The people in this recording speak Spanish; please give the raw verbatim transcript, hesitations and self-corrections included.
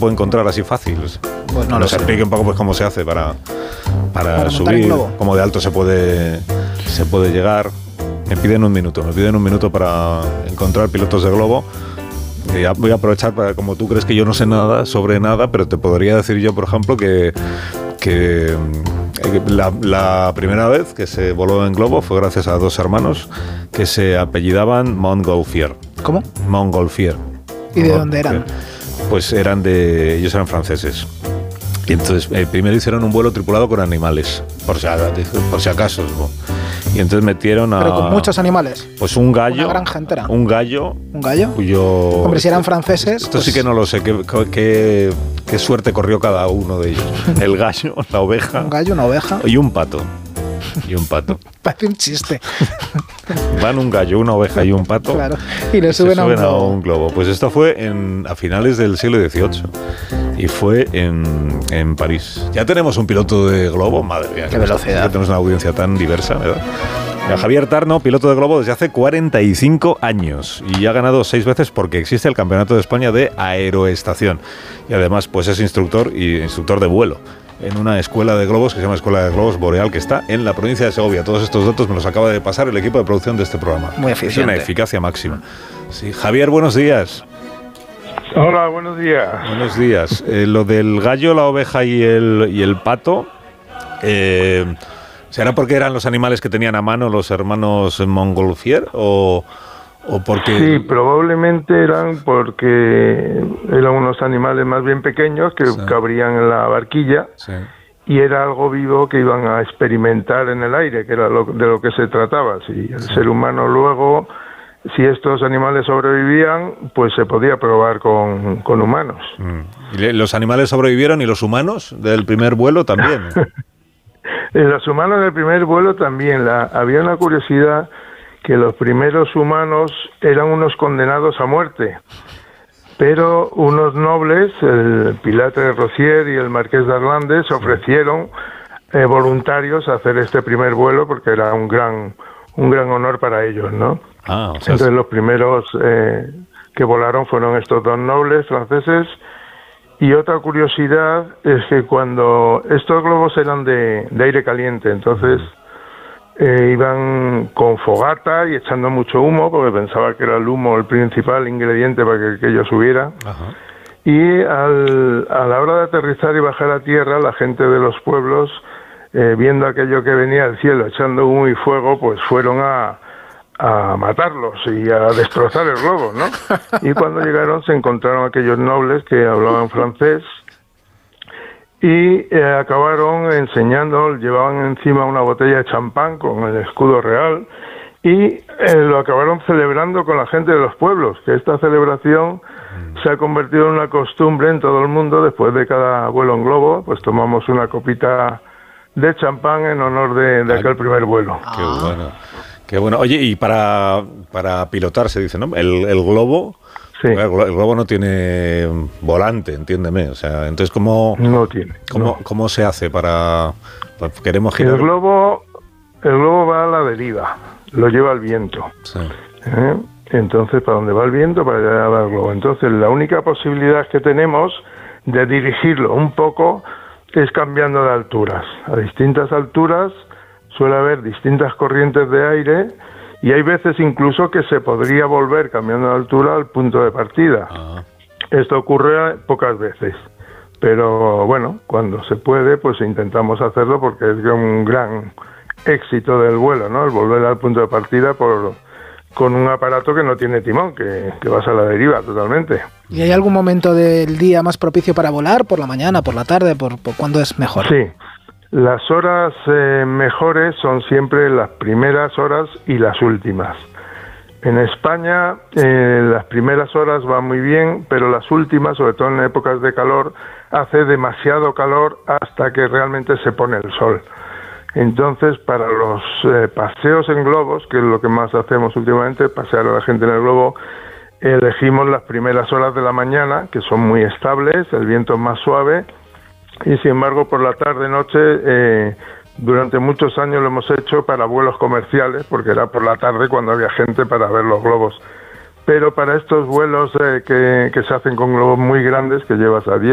puede encontrar así fácil. Pues no Nos lo sé. explique un poco pues cómo se hace para, para, Para montar en subir, globo. cómo de alto se puede, se puede llegar. Me piden un minuto, me piden un minuto para encontrar pilotos de globo. Y ya voy a aprovechar para, como tú crees que yo no sé nada sobre nada, pero te podría decir yo, por ejemplo, que, que eh, la, la primera vez que se voló en globo fue gracias a dos hermanos que se apellidaban Montgolfier. ¿Cómo? Montgolfier. ¿Y de dónde eran? Pues eran de... ellos eran franceses. Y entonces eh, primero hicieron un vuelo tripulado con animales, por si, por si acaso. ¿No? Y entonces metieron a... Pero con muchos animales. Pues un gallo. Una granja entera. Un gallo. ¿Un gallo? Cuyo... Hombre, si eran franceses... Esto pues... sí que no lo sé. ¿Qué, qué, qué suerte corrió cada uno de ellos? El gallo, la oveja... Un gallo, una oveja... Y un pato. Y un pato. Parece un chiste. Van un gallo, una oveja y un pato. Claro. Y le y suben, se a, un suben a globo. un globo. Pues esto fue en, a finales del siglo dieciocho. Y fue en, en París. Ya tenemos un piloto de globo. Madre mía. Qué velocidad. Ya tenemos una audiencia tan diversa, ¿verdad? Mira, Javier Tarno, piloto de globo desde hace cuarenta y cinco años. Y ha ganado seis veces porque existe el Campeonato de España de Aeroestación. Y además, pues es instructor y instructor de vuelo en una escuela de globos que se llama Escuela de Globos Boreal, que está en la provincia de Segovia. Todos estos datos me los acaba de pasar el equipo de producción de este programa. Muy eficiente. Es una eficacia máxima. Sí, Javier, buenos días. Hola, buenos días. Buenos días. Eh, lo del gallo, la oveja y el, y el pato, eh, ¿será porque eran los animales que tenían a mano los hermanos Montgolfier o, o porque...? Sí, probablemente eran porque eran unos animales más bien pequeños que Sí. cabrían en la barquilla Sí. y era algo vivo que iban a experimentar en el aire, que era lo, de lo que se trataba. Si el ser humano luego, si estos animales sobrevivían, pues se podía probar con, con humanos. Mm. ¿Y le- los animales sobrevivieron y los humanos del primer vuelo también? En los humanos del primer vuelo también la, había una curiosidad que los primeros humanos eran unos condenados a muerte, pero unos nobles, el Pilatre de Rocier y el Marqués de Arlandes, ofrecieron eh, voluntarios a hacer este primer vuelo porque era un gran un gran honor para ellos, ¿no? Ah, o sea, Entonces los primeros eh, que volaron fueron estos dos nobles franceses. Y otra curiosidad es que cuando estos globos eran de, de aire caliente, entonces eh, iban con fogata y echando mucho humo, porque pensaba que era el humo el principal ingrediente para que aquello subiera. ajá. Y al, a la hora de aterrizar y bajar a tierra, la gente de los pueblos, eh, viendo aquello que venía del cielo, echando humo y fuego, pues fueron a, a matarlos y a destrozar el globo, ¿no? Y cuando llegaron se encontraron aquellos nobles que hablaban francés y eh, acabaron enseñando, llevaban encima una botella de champán con el escudo real y eh, lo acabaron celebrando con la gente de los pueblos, que esta celebración se ha convertido en una costumbre en todo el mundo. Después de cada vuelo en globo, pues tomamos una copita de champán en honor de, de aquel primer vuelo. Qué bueno. Qué bueno. Oye, y para, para pilotar se dice, ¿no? El, el globo... Sí, El, glo- el globo no tiene volante, entiéndeme. O sea, entonces, ¿cómo, no tiene. cómo, no. cómo se hace para...? Pues queremos El girar... globo, el globo va a la deriva, lo lleva el viento. Sí. ¿eh? Entonces, para donde va el viento, para allá va el globo. Entonces, la única posibilidad que tenemos de dirigirlo un poco es cambiando de alturas. A distintas alturas suele haber distintas corrientes de aire y hay veces incluso que se podría volver cambiando de altura al punto de partida. Ah. Esto ocurre pocas veces, pero bueno, cuando se puede, pues intentamos hacerlo porque es un gran éxito del vuelo, ¿no? El volver al punto de partida por con un aparato que no tiene timón, que, que vas a la deriva totalmente. ¿Y hay algún momento del día más propicio para volar? ¿Por la mañana, por la tarde? ¿Por, por cuándo es mejor? Sí, las horas eh, mejores son siempre las primeras horas y las últimas. En España eh, las primeras horas van muy bien, pero las últimas, sobre todo en épocas de calor, hace demasiado calor hasta que realmente se pone el sol. Entonces, para los eh, paseos en globos, que es lo que más hacemos últimamente, pasear a la gente en el globo, elegimos las primeras horas de la mañana, que son muy estables, el viento es más suave, y sin embargo por la tarde-noche, eh, durante muchos años lo hemos hecho para vuelos comerciales, porque era por la tarde cuando había gente para ver los globos. Pero para estos vuelos eh, que, que se hacen con globos muy grandes, que llevas a diez